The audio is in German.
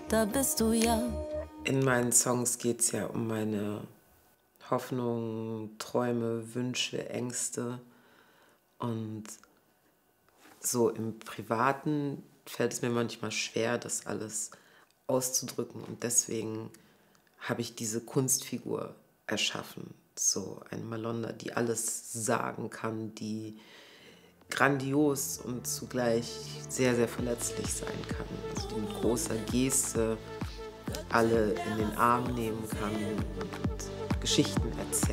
da bist du ja. In meinen Songs geht es ja um meine Hoffnungen, Träume, Wünsche, Ängste. Und so im Privaten fällt es mir manchmal schwer, das alles auszudrücken. Und deswegen habe ich diese Kunstfigur erschaffen. So eine Malonda, die alles sagen kann, die grandios und zugleich sehr, sehr verletzlich sein kann. Also die mit großer Geste alle in den Arm nehmen kann und Geschichten erzählen.